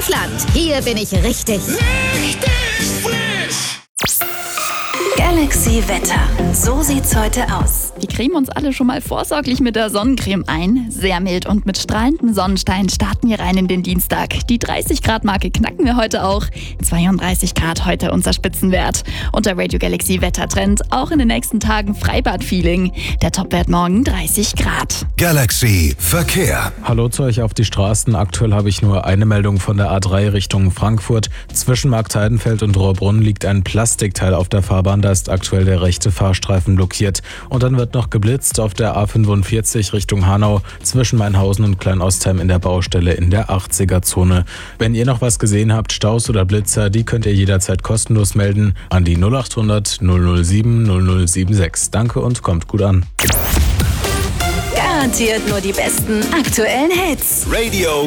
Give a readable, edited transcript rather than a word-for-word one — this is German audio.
Kaufland. Hier bin ich richtig. Richtig frisch! Galaxy Wetter. So sieht's heute aus. Wir cremen uns alle schon mal vorsorglich mit der Sonnencreme ein. Sehr mild und mit strahlendem Sonnenschein starten wir rein in den Dienstag. Die 30-Grad-Marke knacken wir heute auch. 32 Grad heute unser Spitzenwert. Und der Radio Galaxy Wettertrend auch in den nächsten Tagen Freibad-Feeling. Der Topwert morgen 30 Grad. Galaxy Verkehr. Hallo zu euch auf die Straßen. Aktuell habe ich nur eine Meldung von der A3 Richtung Frankfurt. Zwischen Marktheidenfeld und Rohrbrunn liegt ein Plastikteil auf der Fahrbahn. Da ist aktuell der rechte Fahrstreifen blockiert. Und dann wird noch geblitzt auf der A45 Richtung Hanau zwischen Mainhausen und Kleinostheim in der Baustelle in der 80er-Zone. Wenn ihr noch was gesehen habt, Staus oder Blitzer, die könnt ihr jederzeit kostenlos melden an die 0800 007 0076. Danke und kommt gut an. Garantiert nur die besten aktuellen Hits. Radio